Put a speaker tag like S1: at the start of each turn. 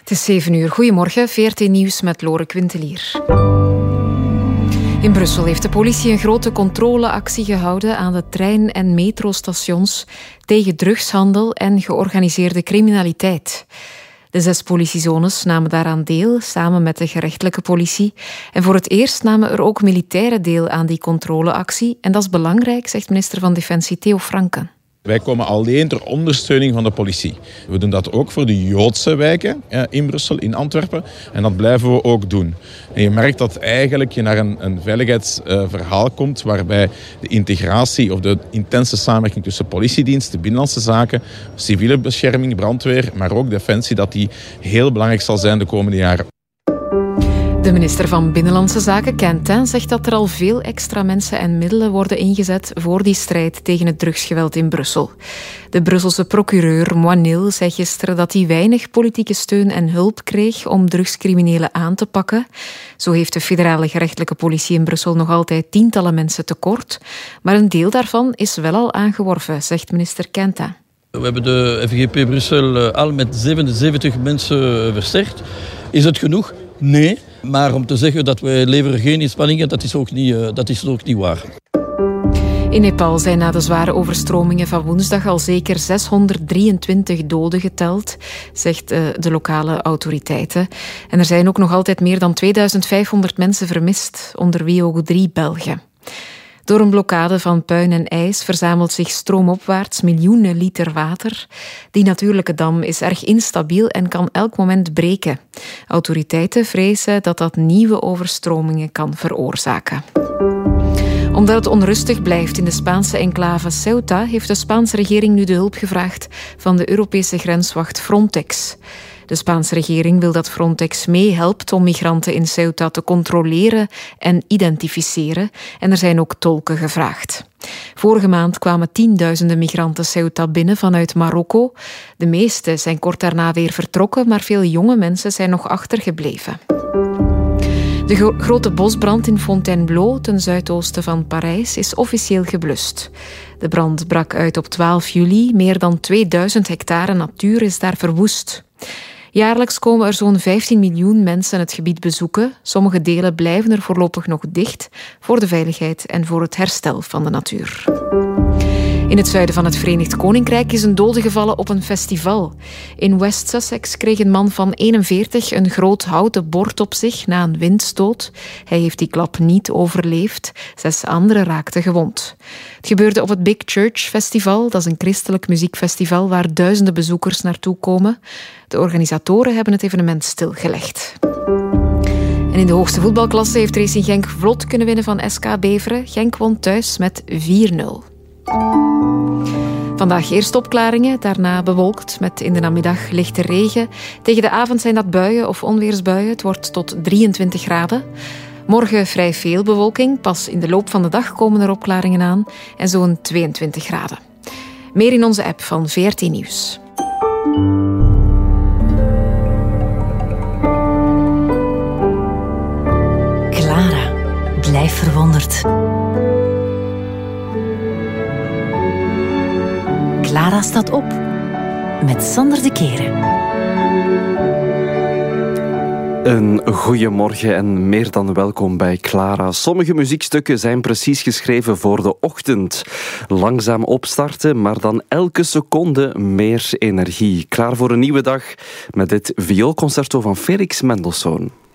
S1: Het is 7 uur. Goedemorgen, VRT Nieuws met Lore Quintelier. In Brussel heeft de politie een grote controleactie gehouden aan de trein- en metrostations tegen drugshandel en georganiseerde criminaliteit. De 6 politiezones namen daaraan deel, samen met de gerechtelijke politie. En voor het eerst namen er ook militairen deel aan die controleactie. En dat is belangrijk, zegt minister van Defensie Theo Franken.
S2: Wij komen alleen ter ondersteuning van de politie. We doen dat ook voor de Joodse wijken in Brussel, in Antwerpen. En dat blijven we ook doen. En je merkt dat eigenlijk je naar een veiligheidsverhaal komt waarbij de integratie of de intense samenwerking tussen politiedienst, binnenlandse zaken, civiele bescherming, brandweer, maar ook defensie, dat die heel belangrijk zal zijn de komende jaren.
S1: De minister van Binnenlandse Zaken, Quentin, zegt dat er al veel extra mensen en middelen worden ingezet voor die strijd tegen het drugsgeweld in Brussel. De Brusselse procureur Moinil zei gisteren dat hij weinig politieke steun en hulp kreeg om drugscriminelen aan te pakken. Zo heeft de federale gerechtelijke politie in Brussel nog altijd tientallen mensen tekort. Maar een deel daarvan is wel al aangeworven, zegt minister Quentin.
S3: We hebben de FGP Brussel al met 77 mensen versterkt. Is het genoeg? Nee. Maar om te zeggen dat wij leveren geen inspanningen, dat is ook niet waar.
S1: In Nepal zijn na de zware overstromingen van woensdag al zeker 623 doden geteld, zegt de lokale autoriteiten. En er zijn ook nog altijd meer dan 2500 mensen vermist, onder wie ook 3 Belgen. Door een blokkade van puin en ijs verzamelt zich stroomopwaarts miljoenen liter water. Die natuurlijke dam is erg instabiel en kan elk moment breken. Autoriteiten vrezen dat dat nieuwe overstromingen kan veroorzaken. Omdat het onrustig blijft in de Spaanse enclave Ceuta, heeft de Spaanse regering nu de hulp gevraagd van de Europese grenswacht Frontex. De Spaanse regering wil dat Frontex meehelpt om migranten in Ceuta te controleren en identificeren. En er zijn ook tolken gevraagd. Vorige maand kwamen tienduizenden migranten Ceuta binnen vanuit Marokko. De meeste zijn kort daarna weer vertrokken, maar veel jonge mensen zijn nog achtergebleven. De grote bosbrand in Fontainebleau, ten zuidoosten van Parijs, is officieel geblust. De brand brak uit op 12 juli. Meer dan 2000 hectare natuur is daar verwoest. Jaarlijks komen er zo'n 15 miljoen mensen het gebied bezoeken. Sommige delen blijven er voorlopig nog dicht voor de veiligheid en voor het herstel van de natuur. In het zuiden van het Verenigd Koninkrijk is een dode gevallen op een festival. In West Sussex kreeg een man van 41 een groot houten bord op zich na een windstoot. Hij heeft die klap niet overleefd. 6 anderen raakten gewond. Het gebeurde op het Big Church Festival. Dat is een christelijk muziekfestival waar duizenden bezoekers naartoe komen. De organisatoren hebben het evenement stilgelegd. En in de hoogste voetbalklasse heeft Racing Genk vlot kunnen winnen van SK Beveren. Genk won thuis met 4-0. Vandaag eerst opklaringen, daarna bewolkt met in de namiddag lichte regen. Tegen de avond zijn dat buien of onweersbuien. Het wordt tot 23 graden. Morgen vrij veel bewolking. Pas in de loop van de dag komen er opklaringen aan. En zo'n 22 graden. Meer in onze app van VRT Nieuws.
S4: Clara, blijf verwonderd. Clara staat op met Sander de Keren.
S5: Een goeiemorgen en meer dan welkom bij Clara. Sommige muziekstukken zijn precies geschreven voor de ochtend. Langzaam opstarten, maar dan elke seconde meer energie. Klaar voor een nieuwe dag met dit vioolconcerto van Felix Mendelssohn.